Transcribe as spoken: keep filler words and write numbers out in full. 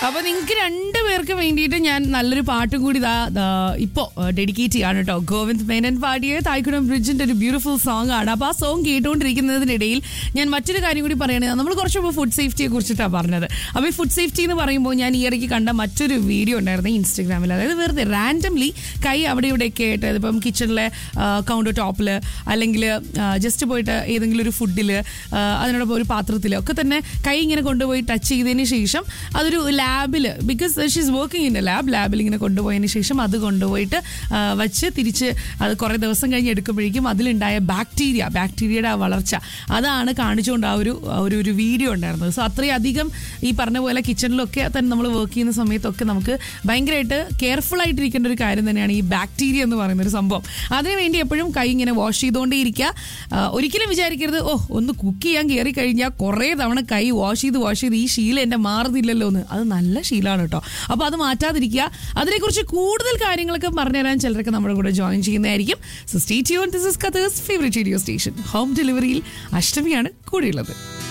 അപ്പൊ നിങ്ങൾക്ക് രണ്ടുപേർക്ക് വേണ്ടിയിട്ട് ഞാൻ നല്ലൊരു പാട്ടും കൂടി ഇതാ ഇപ്പോ ഡെഡിക്കേറ്റ് ചെയ്യാണ് കേട്ടോ. ഗോവിന്ദ് മേനൻ പാടിയ തായ്ക്കുടം ബ്രിഡ്ജിന്റെ ഒരു ബ്യൂട്ടിഫുൾ സോങ് ആണ്. അപ്പൊ ആ സോങ് കേട്ടുകൊണ്ടിരിക്കുന്നതിനിടയിൽ ഞാൻ മറ്റൊരു കാര്യം കൂടി പറയണത്, നമ്മൾ കുറച്ച് മുമ്പ് ഫുഡ് സേഫ്റ്റിയെ കുറിച്ചിട്ടാണ് പറഞ്ഞത്. അപ്പോൾ ഈ ഫുഡ് സേഫ്റ്റി എന്ന് പറയുമ്പോൾ ഞാൻ ഈ ഇടയ്ക്ക് കണ്ട മറ്റൊരു വീഡിയോ ഉണ്ടായിരുന്നു ഇൻസ്റ്റഗ്രാമിൽ. അതായത് വെറുതെ റാൻഡംലി കൈ അവിടെ ഇവിടെയൊക്കെ ആയിട്ട്, ഇതിപ്പം കിച്ചണിലെ കൗണ്ടർ ടോപ്പിൽ അല്ലെങ്കിൽ ജസ്റ്റ് പോയിട്ട് ഏതെങ്കിലും ഒരു ഫുഡിൽ അതിനോടൊപ്പം ഒരു പാത്രത്തിൽ ഒക്കെ തന്നെ കൈ ഇങ്ങനെ കൊണ്ടുപോയി ടച്ച് ചെയ്തതിന് ശേഷം അതൊരു ലാബിൽ, because she's working in A lab, ലാബിൽ ഇങ്ങനെ കൊണ്ടുപോയതിന് ശേഷം അത് കൊണ്ടുപോയിട്ട് വച്ച് തിരിച്ച് അത് കുറേ ദിവസം കഴിഞ്ഞ് എടുക്കുമ്പോഴേക്കും അതിലുണ്ടായ ബാക്ടീരിയ ബാക്ടീരിയയുടെ ആ വളർച്ച അതാണ് കാണിച്ചുകൊണ്ട് ആ ഒരു ഒരു ഒരു വീഡിയോ ഉണ്ടായിരുന്നത്. സോ അത്രയധികം ഈ പറഞ്ഞ പോലെ കിച്ചണിലൊക്കെ തന്നെ നമ്മൾ വർക്ക് ചെയ്യുന്ന സമയത്തൊക്കെ നമുക്ക് ഭയങ്കരമായിട്ട് കെയർഫുൾ ആയിട്ടിരിക്കേണ്ട ഒരു കാര്യം തന്നെയാണ് ഈ ബാക്ടീരിയ എന്ന് പറയുന്ന ഒരു സംഭവം. അതിനുവേണ്ടി എപ്പോഴും കൈ ഇങ്ങനെ വാഷ് ചെയ്തുകൊണ്ടേ ഇരിക്കുക. ഒരിക്കലും വിചാരിക്കരുത് ഓ ഒന്ന് കുക്ക് ചെയ്യാൻ കയറി കഴിഞ്ഞാൽ കുറേ തവണ കൈ വാഷ് ചെയ്ത് വാഷ് ചെയ്ത് ഈ ശീലം എൻ്റെ മാറുന്നില്ലല്ലോ എന്ന്. അത് നല്ല ശീലമാണ് കേട്ടോ. അപ്പോൾ അത് മാറ്റാതിരിക്കുക. അതിനെക്കുറിച്ച് കൂടുതൽ കാര്യങ്ങളൊക്കെ പറഞ്ഞുതരാൻ ചിലരൊക്കെ നമ്മുടെ കൂടെ ജോയിൻ ചെയ്യുന്നതായിരിക്കും. So stay tuned. This is Qatar's favourite radio station home ഡെലിവറിയിൽ അഷ്ടമിയാണ് കൂടെയുള്ളത്.